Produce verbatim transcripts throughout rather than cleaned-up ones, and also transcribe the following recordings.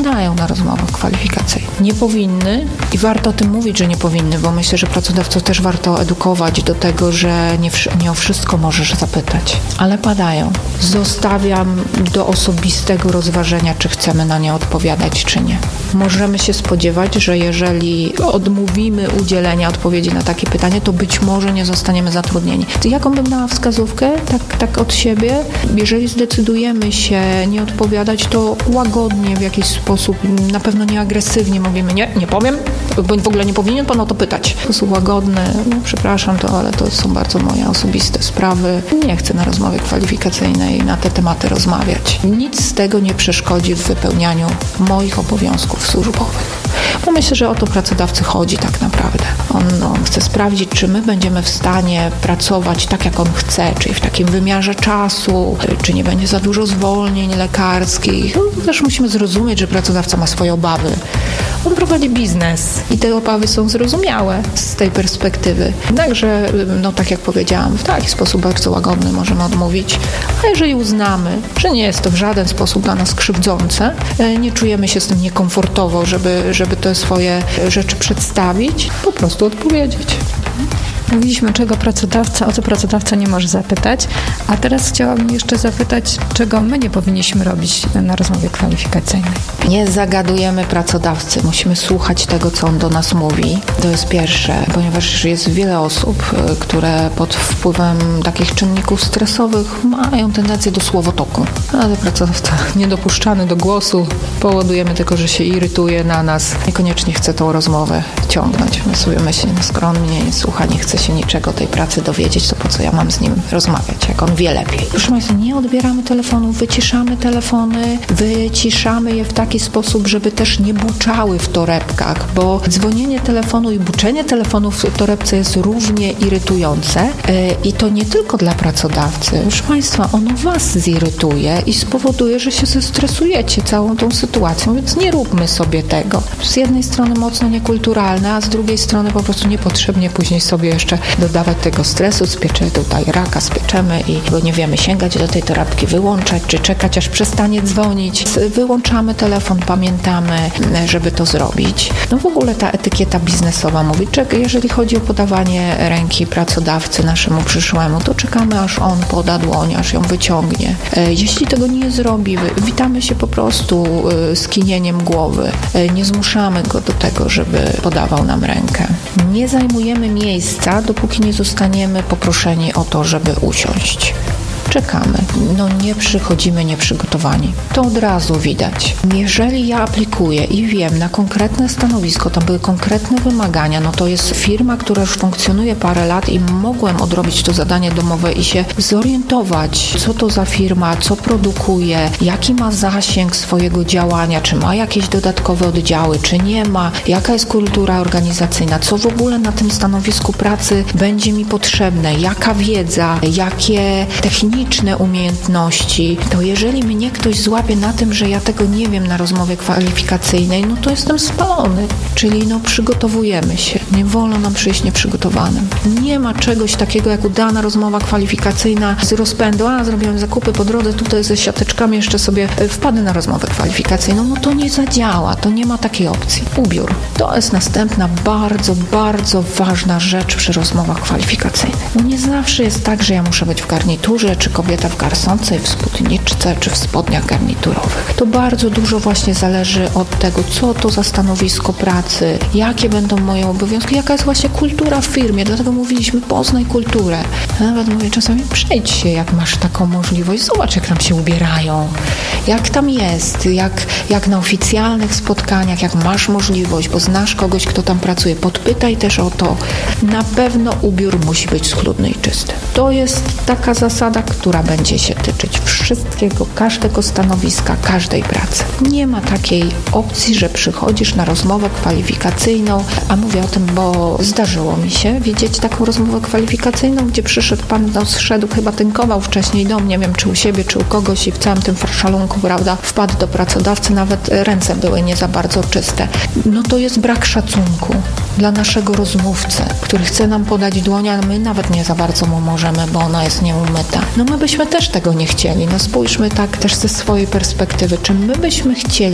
padają na rozmowach kwalifikacyjnych. Nie powinny i warto o tym mówić, że nie powinny, bo myślę, że pracodawców też warto edukować do tego, że nie, nie o wszystko możesz zapytać, ale padają. Zostawiam do osobistego rozważenia, czy chcemy na nie odpowiadać, czy nie. Możemy się spodziewać, że jeżeli odmówimy udzielenia odpowiedzi na takie pytanie, to być może nie zostaniemy zatrudnieni. Jaką bym dała wskazówkę, tak, tak od siebie? Jeżeli zdecydujemy się nie odpowiadać, to łagodnie w jakiś sposób, na pewno nie agresywnie mówimy, nie, nie powiem, bo w ogóle nie powinien pan o to pytać. W sposób łagodny, no przepraszam to, ale to są bardzo moje osobiste sprawy. Nie chcę na rozmowie kwalifikacyjnej na te tematy rozmawiać. Nic z tego nie przeszkodzi w wypełnianiu moich obowiązków służbowych. Bo myślę, że o to pracodawcy chodzi tak naprawdę. On, on chce sprawdzić, czy my będziemy w stanie pracować tak, jak on chce, czyli w takim wymiarze czasu, czy nie będzie za dużo zwolnień lekarskich. No, też musimy zrozumieć, że pracodawca ma swoje obawy. On prowadzi biznes i te obawy są zrozumiałe z tej perspektywy. Jednakże, no tak jak powiedziałam, w taki sposób bardzo łagodny możemy odmówić, a jeżeli uznamy, że nie jest to w żaden sposób dla nas krzywdzące, nie czujemy się z tym niekomfortowo, żeby, żeby te swoje rzeczy przedstawić, po prostu odpowiedzieć. Mówiliśmy, czego pracodawca, o co pracodawca nie może zapytać, a teraz chciałabym jeszcze zapytać, czego my nie powinniśmy robić na rozmowie kwalifikacyjnej. Nie zagadujemy pracodawcy, musimy słuchać tego, co on do nas mówi. To jest pierwsze, ponieważ jest wiele osób, które pod wpływem takich czynników stresowych mają tendencję do słowotoku. Ale pracodawca niedopuszczany do głosu, powodujemy tylko, że się irytuje na nas, niekoniecznie chce tą rozmowę ciągnąć. My sobie myślimy, no skoro on mnie nie słucha, nie chce się niczego tej pracy dowiedzieć, to po co ja mam z nim rozmawiać, jak on wie lepiej. Proszę Państwa, nie odbieramy telefonów, wyciszamy telefony, wyciszamy je w taki sposób, żeby też nie buczały w torebkach, bo dzwonienie telefonu i buczenie telefonu w torebce jest równie irytujące i to nie tylko dla pracodawcy. Proszę Państwa, ono Was zirytuje i spowoduje, że się zestresujecie całą tą sytuacją, więc nie róbmy sobie tego. Z jednej strony mocno niekulturalne, a z drugiej strony po prostu niepotrzebnie później sobie jeszcze dodawać tego stresu, spieczy tutaj raka, spieczemy i bo nie wiemy sięgać do tej torebki, wyłączać, czy czekać, aż przestanie dzwonić. Wyłączamy telefon, pamiętamy, żeby to zrobić. No w ogóle ta etykieta biznesowa mówi, że jeżeli chodzi o podawanie ręki pracodawcy naszemu przyszłemu, to czekamy, aż on poda dłoń, aż ją wyciągnie. Jeśli tego nie zrobi, witamy się po prostu skinieniem głowy. Nie zmuszamy go do tego, żeby podawał nam rękę. Nie zajmujemy miejsca, dopóki nie zostaniemy poproszeni o to, żeby usiąść. Czekamy. No nie przychodzimy nieprzygotowani. To od razu widać. Jeżeli ja aplikuję i wiem na konkretne stanowisko, tam były konkretne wymagania, no to jest firma, która już funkcjonuje parę lat i mogłem odrobić to zadanie domowe i się zorientować, co to za firma, co produkuje, jaki ma zasięg swojego działania, czy ma jakieś dodatkowe oddziały, czy nie ma, jaka jest kultura organizacyjna, co w ogóle na tym stanowisku pracy będzie mi potrzebne, jaka wiedza, jakie techniki, umiejętności, to jeżeli mnie ktoś złapie na tym, że ja tego nie wiem na rozmowie kwalifikacyjnej, no to jestem spalony. Czyli no przygotowujemy się. Nie wolno nam przyjść nieprzygotowanym. Nie ma czegoś takiego jak udana rozmowa kwalifikacyjna z rozpędu, a zrobiłem zakupy po drodze, tutaj ze siateczkami jeszcze sobie wpadnę na rozmowę kwalifikacyjną. No to nie zadziała, to nie ma takiej opcji. Ubiór. To jest następna bardzo, bardzo ważna rzecz przy rozmowach kwalifikacyjnych. No nie zawsze jest tak, że ja muszę być w garniturze, czy kobieta w garsonce i w spódniczce, czy w spodniach garniturowych. To bardzo dużo właśnie zależy od tego, co to za stanowisko pracy, jakie będą moje obowiązki, jaka jest właśnie kultura w firmie. Dlatego mówiliśmy, poznaj kulturę. Ja nawet mówię czasami, przejdź się, jak masz taką możliwość, zobacz, jak tam się ubierają, jak tam jest, jak, jak na oficjalnych spotkaniach, jak masz możliwość, bo znasz kogoś, kto tam pracuje. Podpytaj też o to. Na pewno ubiór musi być schludny i czysty. To jest taka zasada, która będzie się tyczyć wszystkiego, każdego stanowiska, każdej pracy. Nie ma takiej opcji, że przychodzisz na rozmowę kwalifikacyjną, a mówię o tym, bo zdarzyło mi się widzieć taką rozmowę kwalifikacyjną, gdzie przyszedł pan, no zszedł, chyba tynkował wcześniej dom, nie wiem, czy u siebie, czy u kogoś i w całym tym farszalunku, prawda, wpadł do pracodawcy, nawet ręce były nie za bardzo czyste. No to jest brak szacunku dla naszego rozmówcy, który chce nam podać dłoń, a my nawet nie za bardzo mu możemy, bo ona jest nieumyta. No my byśmy też tego nie chcieli. No spójrzmy tak też ze swojej perspektywy. Czy my byśmy chcieli, żeby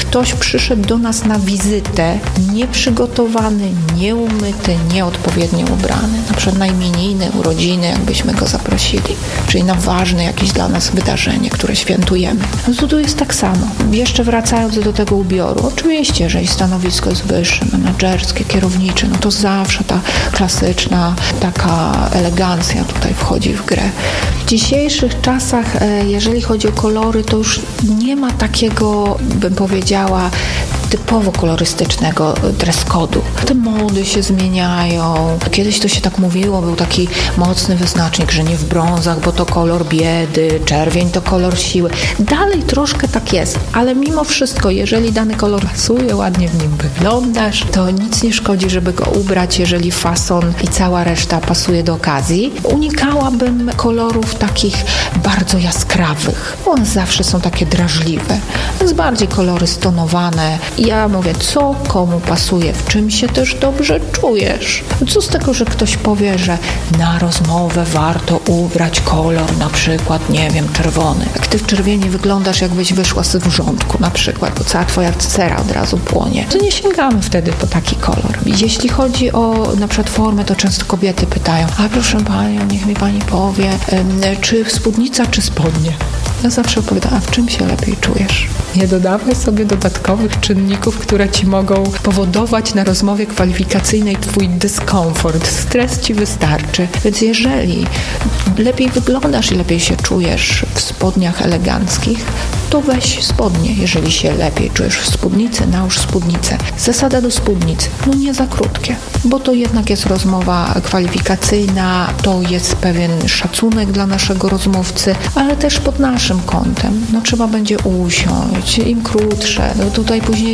ktoś przyszedł do nas na wizytę nieprzygotowany, nieumyty, nieodpowiednio ubrany, na przykład na imieniny, urodziny, jakbyśmy go zaprosili, czyli na ważne jakieś dla nas wydarzenie, które świętujemy. No tu jest tak samo. Jeszcze wracając do tego ubioru, oczywiście, jeżeli stanowisko jest wyższe, menadżerskie, kierownicze, no to zawsze ta klasyczna taka elegancja tutaj wchodzi w grę. W dzisiejszych czasach, jeżeli chodzi o kolory, to już nie ma takiego, bym powiedziała, typowo kolorystycznego dress code'u. Te mody się zmieniają. Kiedyś to się tak mówiło, był taki mocny wyznacznik, że nie w brązach, bo to kolor biedy, czerwień to kolor siły. Dalej troszkę tak jest, ale mimo wszystko, jeżeli dany kolor pasuje, ładnie w nim wyglądasz, to nic nie szkodzi, żeby go ubrać, jeżeli fason i cała reszta pasuje do okazji. Unikałabym kolorów takich bardzo jaskrawych. One zawsze są takie drażliwe. Jest bardziej kolory stonowane. Ja mówię, co komu pasuje, w czym się też dobrze czujesz. Co z tego, że ktoś powie, że na rozmowę warto ubrać kolor, na przykład, nie wiem, czerwony. Jak ty w czerwieni wyglądasz, jakbyś wyszła z wrzątku na przykład, bo cała twoja cera od razu płonie. To nie sięgamy wtedy po taki kolor. Jeśli chodzi o na przykład formę, to często kobiety pytają, a proszę panią, niech mi pani powie, czy spódnica, czy spodnie? Ja zawsze opowiadam, a w czym się lepiej czujesz? Nie dodawaj sobie dodatkowych czynników, które ci mogą powodować na rozmowie kwalifikacyjnej twój dyskomfort. Stres ci wystarczy. Więc jeżeli lepiej wyglądasz i lepiej się czujesz w spodniach eleganckich, to weź spodnie. Jeżeli się lepiej czujesz w spódnicy, nałóż spódnicę. Zasada do spódnic, no nie za krótkie, bo to jednak jest rozmowa kwalifikacyjna, to jest pewien szacunek dla naszego rozmówcy, ale też pod naszym kątem. No trzeba będzie usiąść, im krótsze, no tutaj później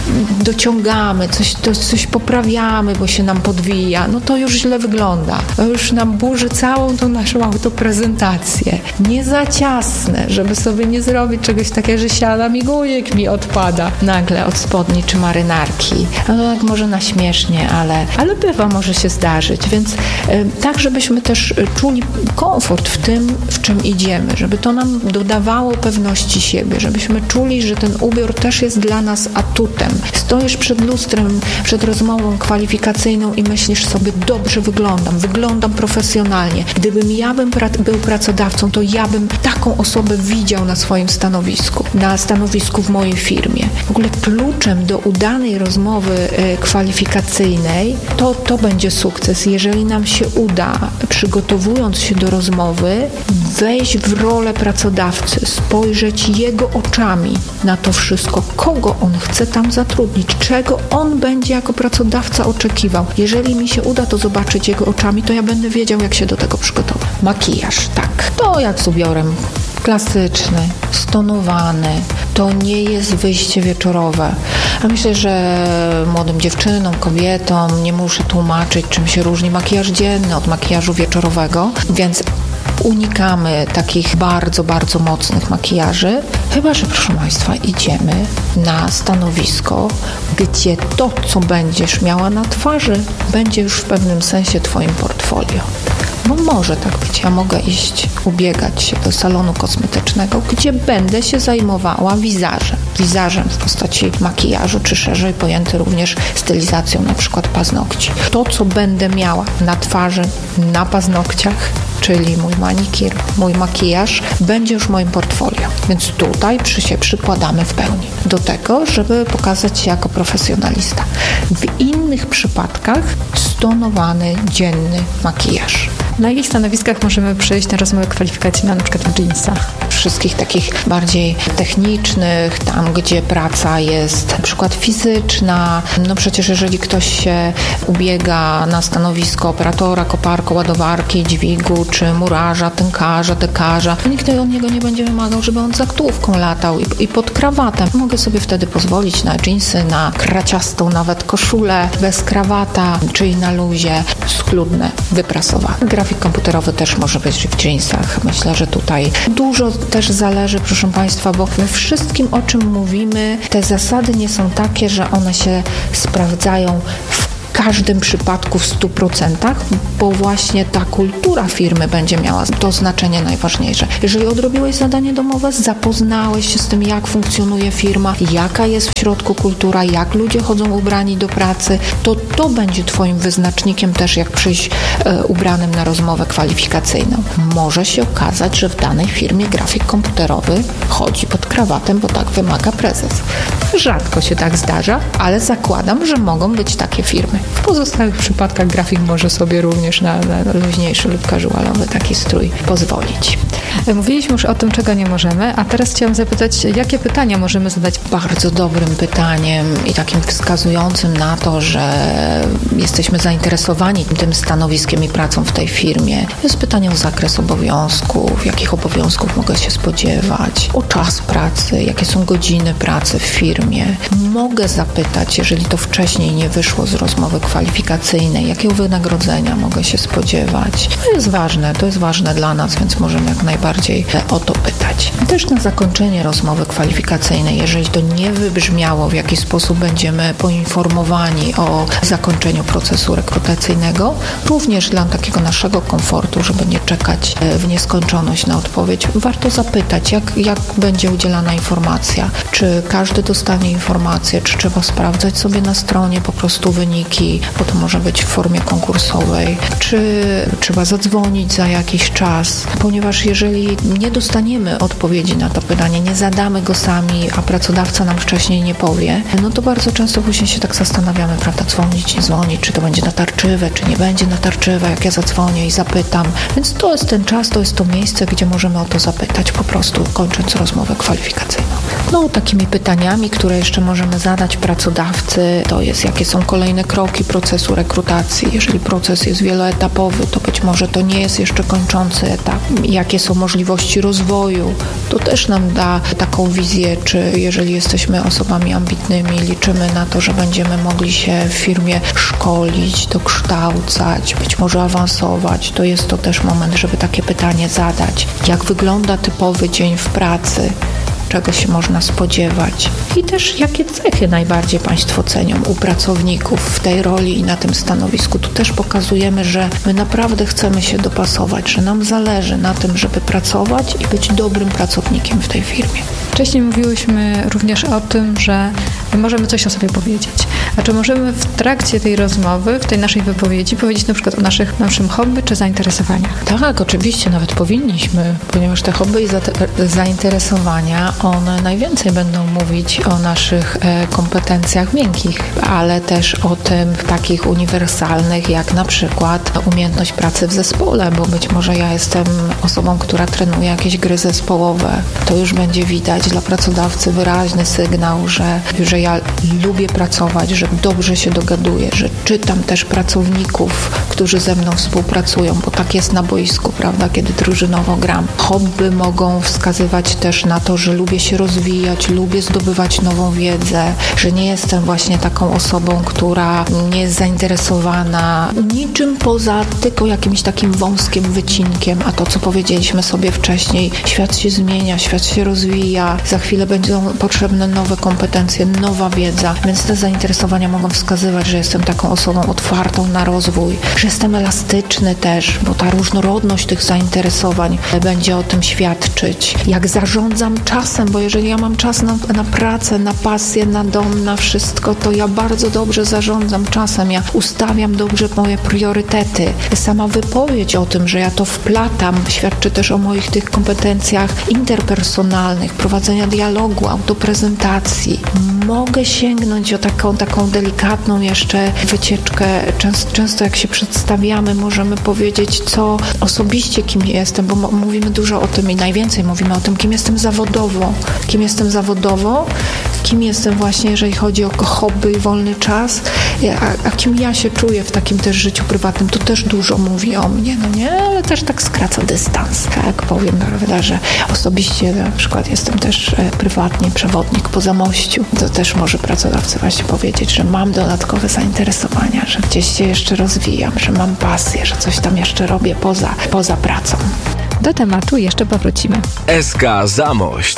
dociągamy, coś, to, coś poprawiamy, bo się nam podwija, no to już źle wygląda. To już nam burzy całą tą naszą autoprezentację. Nie za ciasne, żeby sobie nie zrobić czegoś takiego, że siadam i guzik mi odpada nagle od spodni czy marynarki. No tak może na śmiesznie, ale, ale bywa, może się zdarzyć, więc y, tak, żebyśmy też czuli komfort w tym, w czym idziemy, żeby to nam dodawało pewności siebie, żebyśmy czuli, że ten ubiór też jest dla nas atutem. Stoisz przed lustrem, przed rozmową kwalifikacyjną i myślisz sobie, dobrze wyglądam, wyglądam profesjonalnie. Gdybym ja bym pra- był pracodawcą, to ja bym taką osobę widział na swoim stanowisku, na stanowisku w mojej firmie. W ogóle kluczem do udanej rozmowy y, kwalifikacyjnej to, to będzie sukces. Jeżeli nam się uda, przygotowując się do rozmowy, wejść w rolę pracodawcy, spojrzeć jego oczami na to wszystko, kogo on chce tam zatrudnić, czego on będzie jako pracodawca oczekiwał. Jeżeli mi się uda to zobaczyć jego oczami, to ja będę wiedział, jak się do tego przygotować. Makijaż, tak. To jak z ubiorem. Klasyczny, stonowany, to nie jest wyjście wieczorowe. A myślę, że młodym dziewczynom, kobietom nie muszę tłumaczyć, czym się różni makijaż dzienny od makijażu wieczorowego, więc unikamy takich bardzo, bardzo mocnych makijaży, chyba że, proszę Państwa, idziemy na stanowisko, gdzie to, co będziesz miała na twarzy, będzie już w pewnym sensie Twoim portfolio. Bo może tak być. Ja mogę iść ubiegać się do salonu kosmetycznego, gdzie będę się zajmowała wizażem. Wizażem w postaci makijażu, czy szerzej pojęty również stylizacją na przykład paznokci. To, co będę miała na twarzy, na paznokciach, czyli mój manikir, mój makijaż, będzie już moim portfolio. Więc tutaj przy się przykładamy w pełni do tego, żeby pokazać się jako profesjonalista. W innych przypadkach stonowany, dzienny makijaż. Na jakich stanowiskach możemy przejść na rozmowę kwalifikacyjną, na przykład w dżinsach? Wszystkich takich bardziej technicznych, tam gdzie praca jest na przykład fizyczna. No przecież jeżeli ktoś się ubiega na stanowisko operatora, koparko, ładowarki, dźwigu, czy murarza, tynkarza, dekarza, to nikt od niego nie będzie wymagał, żeby on za ktołówką latał i, i pod krawatem. Mogę sobie wtedy pozwolić na dżinsy, na kraciastą nawet koszulę, bez krawata, czyli na luzie, schludne, wyprasowane. Grafik komputerowy też może być w dżinsach. Myślę, że tutaj dużo też zależy, proszę Państwa, bo we wszystkim, o czym mówimy, te zasady nie są takie, że one się sprawdzają w w każdym przypadku w stu procentach, bo właśnie ta kultura firmy będzie miała to znaczenie najważniejsze. Jeżeli odrobiłeś zadanie domowe, zapoznałeś się z tym, jak funkcjonuje firma, jaka jest w środku kultura, jak ludzie chodzą ubrani do pracy, to to będzie twoim wyznacznikiem też, jak przyjść e, ubranym na rozmowę kwalifikacyjną. Może się okazać, że w danej firmie grafik komputerowy chodzi pod krawatem, bo tak wymaga prezes. Rzadko się tak zdarza, ale zakładam, że mogą być takie firmy. W pozostałych przypadkach grafik może sobie również na, na luźniejszy lub casualowy taki strój pozwolić. Mówiliśmy już o tym, czego nie możemy, a teraz chciałam zapytać, jakie pytania możemy zadać? Bardzo dobrym pytaniem i takim wskazującym na to, że jesteśmy zainteresowani tym stanowiskiem i pracą w tej firmie, jest pytanie o zakres obowiązków, jakich obowiązków mogę się spodziewać, o czas pracy, jakie są godziny pracy w firmie. Mogę zapytać, jeżeli to wcześniej nie wyszło z rozmowy kwalifikacyjnej, jakiego wynagrodzenia mogę się spodziewać. To jest ważne, to jest ważne dla nas, więc możemy jak najbardziej o to pytać. Też na zakończenie rozmowy kwalifikacyjnej, jeżeli to nie wybrzmiało, w jaki sposób będziemy poinformowani o zakończeniu procesu rekrutacyjnego, również dla takiego naszego komfortu, żeby nie czekać w nieskończoność na odpowiedź, warto zapytać, jak, jak będzie udzielana informacja, czy każdy dostanie informację, czy trzeba sprawdzać sobie na stronie po prostu wyniki, bo to może być w formie konkursowej, czy trzeba zadzwonić za jakiś czas, ponieważ jeżeli nie dostaniemy odpowiedzi na to pytanie, nie zadamy go sami, a pracodawca nam wcześniej nie powie, no to bardzo często później się tak zastanawiamy, prawda, dzwonić, nie dzwonić, czy to będzie natarczywe, czy nie będzie natarczywe, jak ja zadzwonię i zapytam. Więc to jest ten czas, to jest to miejsce, gdzie możemy o to zapytać, po prostu kończąc rozmowę kwalifikacyjną. No, takimi pytaniami, które jeszcze możemy zadać pracodawcy, to jest, jakie są kolejne kroki procesu rekrutacji. Jeżeli proces jest wieloetapowy, to być może to nie jest jeszcze kończący etap. Jakie są możliwości rozwoju? To też nam da taką wizję, czy jeżeli jesteśmy osobami ambitnymi, liczymy na to, że będziemy mogli się w firmie szkolić, dokształcać, być może awansować. To jest to też moment, żeby takie pytanie zadać. Jak wygląda typowy dzień w pracy? Czego się można spodziewać i też jakie cechy najbardziej Państwo cenią u pracowników w tej roli i na tym stanowisku. Tu też pokazujemy, że my naprawdę chcemy się dopasować, że nam zależy na tym, żeby pracować i być dobrym pracownikiem w tej firmie. Wcześniej mówiłyśmy również o tym, że możemy coś o sobie powiedzieć. A czy możemy w trakcie tej rozmowy, w tej naszej wypowiedzi powiedzieć na przykład o naszych, naszym hobby czy zainteresowaniach? Tak, oczywiście, nawet powinniśmy, ponieważ te hobby i zainteresowania, one najwięcej będą mówić o naszych e, kompetencjach miękkich, ale też o tym takich uniwersalnych, jak na przykład umiejętność pracy w zespole, bo być może ja jestem osobą, która trenuje jakieś gry zespołowe. To już będzie widać dla pracodawcy wyraźny sygnał, że, że ja lubię pracować, że dobrze się dogaduję, że czytam też pracowników, którzy ze mną współpracują, bo tak jest na boisku, prawda, kiedy drużynowo gram. Hobby mogą wskazywać też na to, że lubię się rozwijać, lubię zdobywać nową wiedzę, że nie jestem właśnie taką osobą, która nie jest zainteresowana niczym poza tylko jakimś takim wąskim wycinkiem, a to, co powiedzieliśmy sobie wcześniej, świat się zmienia, świat się rozwija, za chwilę będą potrzebne nowe kompetencje, nowa wiedza, więc te zainteresowania mogą wskazywać, że jestem taką osobą otwartą na rozwój, że jestem elastyczny też, bo ta różnorodność tych zainteresowań będzie o tym świadczyć. Jak zarządzam czasem, bo jeżeli ja mam czas na, na pracę, na pasję, na dom, na wszystko, to ja bardzo dobrze zarządzam czasem, ja ustawiam dobrze moje priorytety. Sama wypowiedź o tym, że ja to wplatam, świadczy też o moich tych kompetencjach interpersonalnych, prowadzenia dialogu, autoprezentacji. Mogę sięgnąć o taką, taką delikatną jeszcze wycieczkę. Często, często jak się przedstawiamy, możemy powiedzieć, co osobiście kim jestem, bo m- mówimy dużo o tym i najwięcej mówimy o tym, kim jestem zawodowo. Kim jestem zawodowo, kim jestem właśnie, jeżeli chodzi o hobby i wolny czas, a, a kim ja się czuję w takim też życiu prywatnym, to też dużo mówi o mnie, no nie? Ale też tak skraca dystans, tak powiem, prawda, że osobiście na przykład jestem też e, prywatnie przewodnik po Zamościu. To też może pracodawcy właśnie powiedzieć, że mam dodatkowe zainteresowania, że gdzieś się jeszcze rozwijam, że mam pasję, że coś tam jeszcze robię poza, poza pracą. Do tematu jeszcze powrócimy. S K Zamość.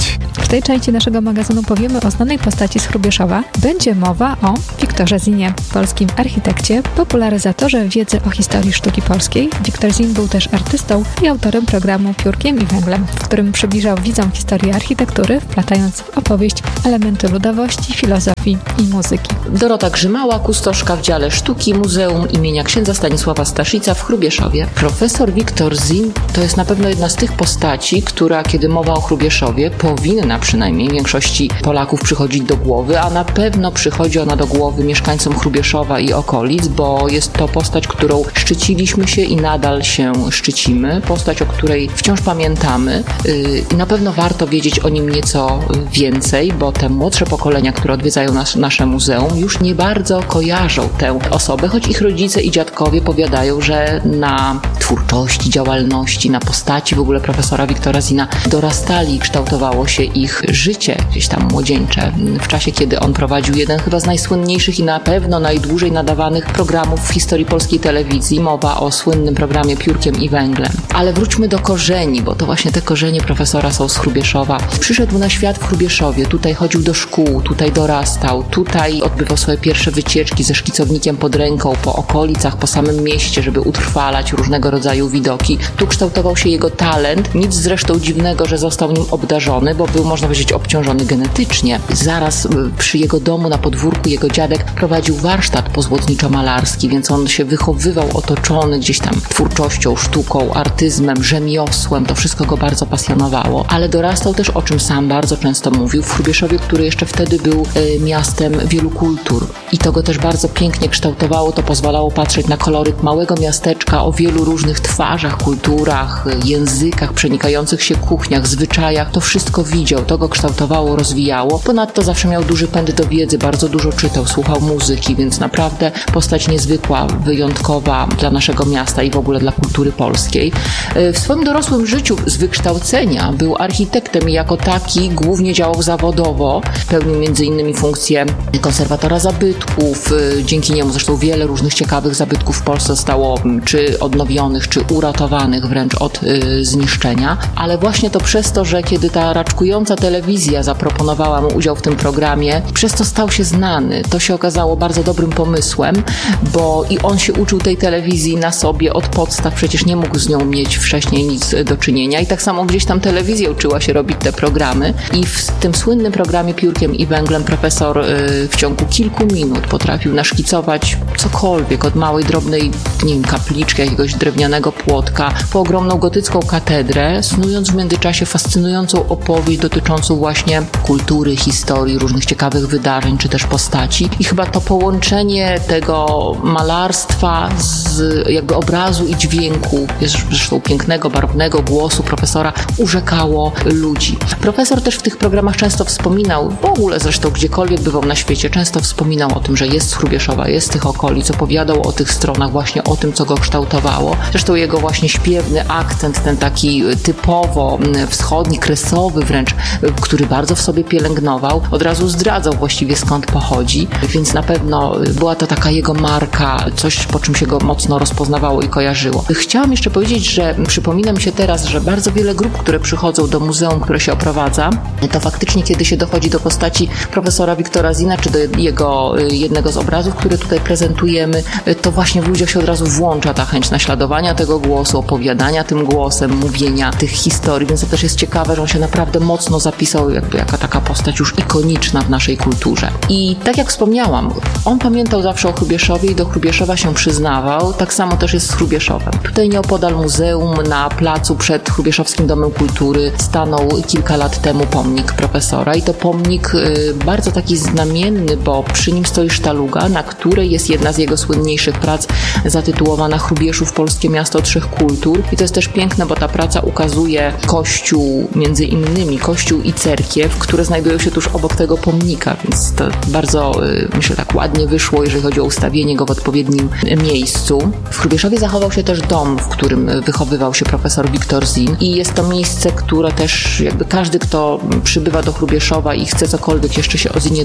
W tej części naszego magazynu powiemy o znanej postaci z Hrubieszowa. Będzie mowa o Wiktorze Zinie, polskim architekcie, popularyzatorze wiedzy o historii sztuki polskiej. Wiktor Zin był też artystą i autorem programu Piórkiem i Węglem, w którym przybliżał widzom historię architektury, wplatając w opowieść elementy ludowości, filozofii i muzyki. Dorota Grzymała, kustoszka w dziale sztuki Muzeum imienia księdza Stanisława Staszica w Hrubieszowie. Profesor Wiktor Zin to jest na pewno jedna z tych postaci, która, kiedy mowa o Hrubieszowie, powinna przynajmniej większości Polaków przychodzić do głowy, a na pewno przychodzi ona do głowy mieszkańcom Hrubieszowa i okolic, bo jest to postać, którą szczyciliśmy się i nadal się szczycimy. Postać, o której wciąż pamiętamy i na pewno warto wiedzieć o nim nieco więcej, bo te młodsze pokolenia, które odwiedzają nas, nasze muzeum, już nie bardzo kojarzą tę osobę, choć ich rodzice i dziadkowie powiadają, że na twórczości, działalności, na postaci w ogóle profesora Wiktora Zina dorastali i kształtowało się ich życie gdzieś tam młodzieńcze w czasie, kiedy on prowadził jeden chyba z najsłynniejszych i na pewno najdłużej nadawanych programów w historii polskiej telewizji. Mowa o słynnym programie Piórkiem i Węglem. Ale wróćmy do korzeni, bo to właśnie te korzenie profesora są z Hrubieszowa. Przyszedł na świat w Hrubieszowie, tutaj chodził do szkół, tutaj dorastał, tutaj odbywał swoje pierwsze wycieczki ze szkicownikiem pod ręką po okolicach, po samym mieście, żeby utrwalać różnego rodzaju widoki. Tu kształtował się jego talent. Nic zresztą dziwnego, że został nim obdarzony, bo był, można powiedzieć, obciążony genetycznie. Zaraz przy jego domu na podwórku jego dziadek prowadził warsztat pozłotniczo-malarski, więc on się wychowywał otoczony gdzieś tam twórczością, sztuką, artyzmem, rzemiosłem. To wszystko go bardzo pasjonowało. Ale dorastał też, o czym sam bardzo często mówił, w Hrubieszowie, który jeszcze wtedy był y, miastem wielu kultur. I to go też bardzo pięknie kształtowało. To pozwalało patrzeć na koloryt małego miasteczka o wielu różnych twarzach, kulturach, językach, przenikających się kuchniach, zwyczajach. To wszystko widział, to go kształtowało, rozwijało. Ponadto zawsze miał duży pęd do wiedzy, bardzo dużo czytał, słuchał muzyki, więc naprawdę postać niezwykła, wyjątkowa dla naszego miasta i w ogóle dla kultury polskiej. W swoim dorosłym życiu z wykształcenia był architektem i jako taki głównie działał zawodowo. Pełnił między innymi funkcję konserwatora zabytków. Dzięki niemu zresztą wiele różnych ciekawych zabytków w Polsce zostało czy odnowionych, czy uratowanych wręcz od y, zniszczenia. Ale właśnie to przez to, że kiedy ta raczkująca telewizja zaproponowała mu udział w tym programie, przez to stał się znany. To się okazało bardzo dobrym pomysłem, bo i on się uczył tej telewizji na sobie od podstaw, przecież nie mógł z nią mieć wcześniej nic do czynienia i tak samo gdzieś tam telewizja uczyła się robić te programy i w tym słynnym programie Piórkiem i Węglem profesor y, w ciągu kilku minut potrafił naszkicować cokolwiek, od małej, drobnej, nie wiem, kapliczki, jakiegoś drewnianego płotka, po ogromną gotycką katedrę, snując w międzyczasie fascynującą opowieść dotyczącą właśnie kultury, historii, różnych ciekawych wydarzeń, czy też postaci. I chyba to połączenie tego malarstwa z jakby obrazu i dźwięku, zresztą pięknego, barwnego głosu profesora urzekało ludzi. Profesor też w tych programach często wspominał, w ogóle zresztą gdziekolwiek bywał na świecie, często wspominał o tym, że jest z Hrubieszowa, jest z tych okolic, opowiadał o tych stronach, właśnie o tym, co go kształtowało. Zresztą jego właśnie śpiewny akcent, ten taki typowo wschodni, kresowy wręcz, który bardzo w sobie pielęgnował, od razu zdradzał właściwie skąd pochodzi, więc na pewno była to taka jego marka, coś, po czym się go mocno rozpoznawało i kojarzyło. Chciałam jeszcze powiedzieć, że przypomina mi się teraz, że bardzo wiele grup, które przychodzą do muzeum, które się oprowadza, to faktycznie kiedy się dochodzi do postaci profesora Wiktora Zina, czy do jego jednego z obrazów, które tutaj prezentujemy, to właśnie w ludziach się od razu włącza ta chęć naśladowania tego głosu, opowiadania tym głosem, mówienia tych historii, więc to też jest ciekawe, że on się naprawdę mocno zapisał jakby jaka taka postać już ikoniczna w naszej kulturze. I tak jak wspomniałam, on pamiętał zawsze o Hrubieszowie i do Hrubieszowa się przyznawał, tak samo też jest z Hrubieszowem. Tutaj nieopodal muzeum, na placu przed Hrubieszowskim Domem Kultury stanął kilka lat temu pomnik profesora i to pomnik y, bardzo taki znamienny, bo przy nim stoi sztaluga, na której jest jedna z jego słynniejszych prac zatytułowana Hrubieszów, Polskie Miasto Trzech Kultur. I to jest też piękne, bo ta praca ukazuje kościół, między innymi kościół i cerkiew, które znajdują się tuż obok tego pomnika, więc to bardzo, y, myślę, tak ładnie wyszło, jeżeli chodzi o ustawienie go w odpowiednim miejscu. W Hrubieszowie zachował się też dom, w którym wychowywał się profesor Wiktor Zin i jest to miejsce, które też jakby każdy, kto przybywa do Hrubieszowa i chce cokolwiek jeszcze się o Zinie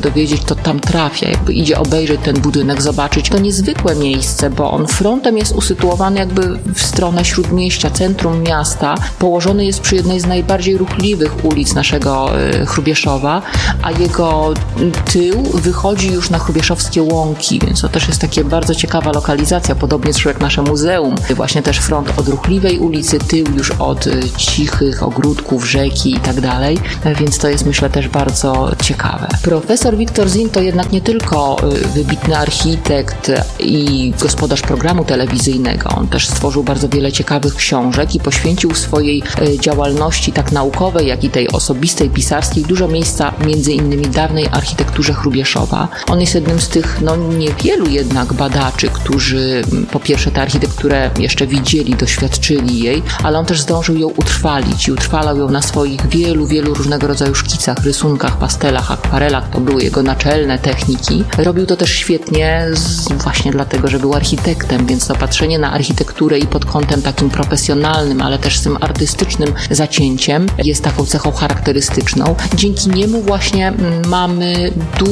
dowiedzieć, to tam trafia, jakby idzie obejrzeć ten budynek, zobaczyć to niezwykłe miejsce, bo on frontem jest usytuowany jakby w stronę śródmieścia, centrum miasta, położony jest przy jednej z najbardziej ruchliwych ulic naszego Hrubieszowa, a jego tył wychodzi już na hrubieszowskie łąki, więc to też jest takie bardzo ciekawa lokalizacja, podobnie jak nasze muzeum. Właśnie też front od ruchliwej ulicy, tył już od cichych ogródków, rzeki i tak dalej, więc to jest, myślę, też bardzo ciekawe. Profesor Wiktor Zin to jednak nie tylko wybitny architekt i gospodarz programu telewizyjnego. On też stworzył bardzo wiele ciekawych książek i poświęcił swojej działalności tak naukowej, jak i tej osobistej, pisarskiej dużo miejsca między innymi dawnej architekturze Hrubieszowa. On jest jednym z tych, no niewielu jednak badaczy, którzy po pierwsze tę architekturę jeszcze widzieli, doświadczyli jej, ale on też zdążył ją utrwalić i utrwalał ją na swoich wielu, wielu różnego rodzaju szkicach, rysunkach, pastelach, akwarelach. To były jego naczelne techniki. Robił to też świetnie z, właśnie dlatego, że był architektem, więc to patrzenie na architekturę i pod kątem takim profesjonalnym, ale też z tym artystycznym zacięciem jest taką cechą charakterystyczną. Dzięki niemu właśnie mamy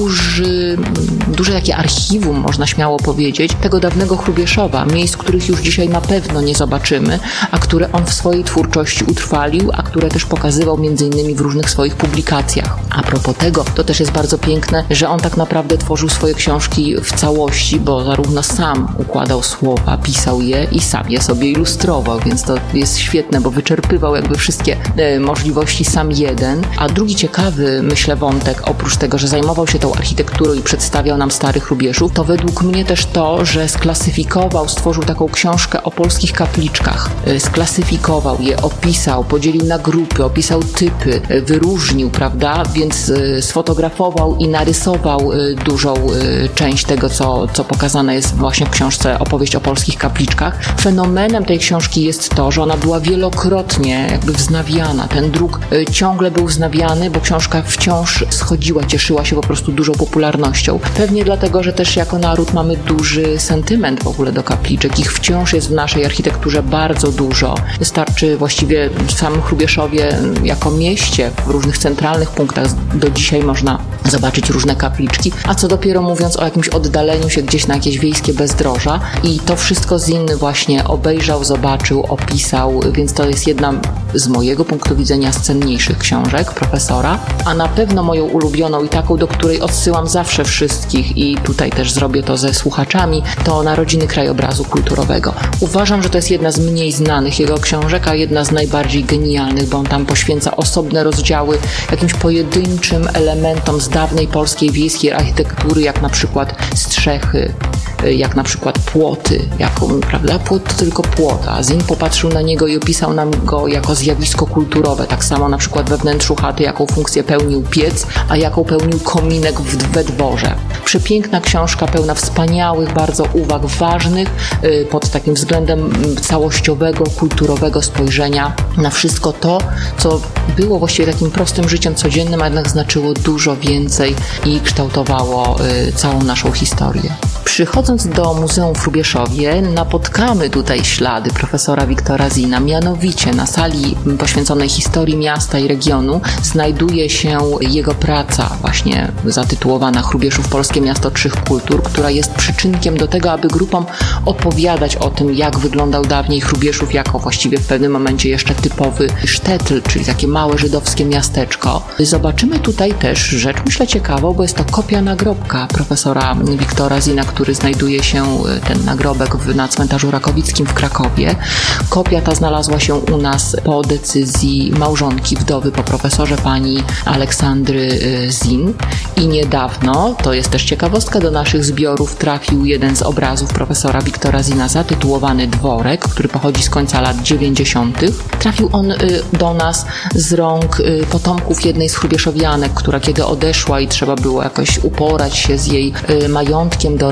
duży, duże takie archiwum, można śmiało powiedzieć, tego dawnego Hrubieszowa, miejsc, których już dzisiaj na pewno nie zobaczymy, a które on w swojej twórczości utrwalił, a które też pokazywał między innymi w różnych swoich publikacjach. A propos tego, to też jest bardzo piękne, że on tak naprawdę tworzył swoje książki w całości, bo zarówno sam układał słowa, pisał je i sam je sobie ilustrował, więc to jest świetne, bo wyczerpywał jakby wszystkie e, możliwości sam jeden. A drugi ciekawy, myślę, wątek, oprócz tego, że zajmował się tą architekturą i przedstawiał nam starych Hrubieszów, to według mnie też to, że sklasyfikował, stworzył taką książkę o polskich kapliczkach. E, sklasyfikował je, opisał, podzielił na grupy, opisał typy, e, wyróżnił, prawda, więc e, sfotografował i narysował e, dużą e, część tego, co, co pokazane jest właśnie w książce Opowieść o polskich kapliczkach. Fenomenem tej książki jest to, że ona była wielokrotnie jakby wznawiana. Ten druk y, ciągle był wznawiany, bo książka wciąż schodziła, cieszyła się po prostu dużą popularnością. Pewnie dlatego, że też jako naród mamy duży sentyment w ogóle do kapliczek. Ich wciąż jest w naszej architekturze bardzo dużo. Wystarczy właściwie w samym Hrubieszowie jako mieście, w różnych centralnych punktach do dzisiaj można zobaczyć różne kapliczki, a co dopiero mówiąc o jakimś oddaleniu się gdzieś na jakieś wiejskie bezdroża i to wszystko Zin właśnie obejrzał, zobaczył, opisał, więc to jest jedna z mojego punktu widzenia z cenniejszych książek profesora, a na pewno moją ulubioną i taką, do której odsyłam zawsze wszystkich i tutaj też zrobię to ze słuchaczami, to Narodziny krajobrazu kulturowego. Uważam, że to jest jedna z mniej znanych jego książek, a jedna z najbardziej genialnych, bo on tam poświęca osobne rozdziały jakimś pojedynczym elementom z dawnej polskiej wiejskiej architektury, jak na przykład strzechy, jak na przykład płoty, jako, prawda, płot to tylko płot, a Zin popatrzył na niego i opisał nam go jako zjawisko kulturowe, tak samo na przykład we wnętrzu chaty, jaką funkcję pełnił piec, a jaką pełnił kominek w, we dworze. Przepiękna książka, pełna wspaniałych bardzo uwag ważnych yy, pod takim względem całościowego, kulturowego spojrzenia na wszystko to, co było właściwie takim prostym życiem codziennym, a jednak znaczyło dużo więcej i kształtowało yy, całą naszą historię. Przychodząc do Muzeum w Hrubieszowie, napotkamy tutaj ślady profesora Wiktora Zina. Mianowicie na sali poświęconej historii miasta i regionu znajduje się jego praca właśnie zatytułowana Hrubieszów – Polskie Miasto Trzech Kultur, która jest przyczynkiem do tego, aby grupom opowiadać o tym, jak wyglądał dawniej Hrubieszów jako właściwie w pewnym momencie jeszcze typowy sztetl, czyli takie małe żydowskie miasteczko. Zobaczymy tutaj też rzecz, myślę, ciekawą, bo jest to kopia nagrobka profesora Wiktora Zina, który znajduje się, ten nagrobek w, na cmentarzu Rakowickim w Krakowie. Kopia ta znalazła się u nas po decyzji małżonki wdowy po profesorze pani Aleksandry Zin i niedawno, to jest też ciekawostka, do naszych zbiorów trafił jeden z obrazów profesora Wiktora Zina zatytułowany Dworek, który pochodzi z końca lat dziewięćdziesiątych. Trafił on do nas z rąk potomków jednej z hrubieszowianek, która kiedy odeszła i trzeba było jakoś uporać się z jej majątkiem, dorobkiem,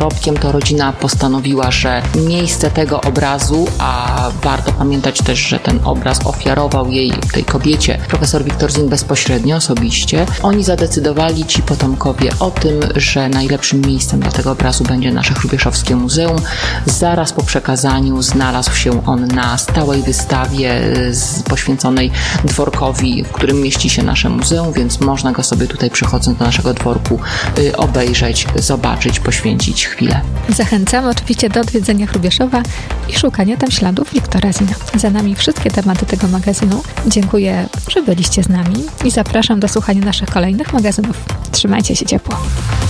dorobkiem, to rodzina postanowiła, że miejsce tego obrazu, a warto pamiętać też, że ten obraz ofiarował jej, tej kobiecie, profesor Wiktor Zin bezpośrednio, osobiście. Oni zadecydowali, ci potomkowie, o tym, że najlepszym miejscem dla tego obrazu będzie nasze Hrubieszowskie Muzeum. Zaraz po przekazaniu znalazł się on na stałej wystawie poświęconej dworkowi, w którym mieści się nasze muzeum, więc można go sobie tutaj, przychodząc do naszego dworku, obejrzeć, zobaczyć, poświęcić chwilę. Zachęcamy oczywiście do odwiedzenia Hrubieszowa i szukania tam śladów Wiktora Zina. Za nami wszystkie tematy tego magazynu. Dziękuję, że byliście z nami i zapraszam do słuchania naszych kolejnych magazynów. Trzymajcie się ciepło.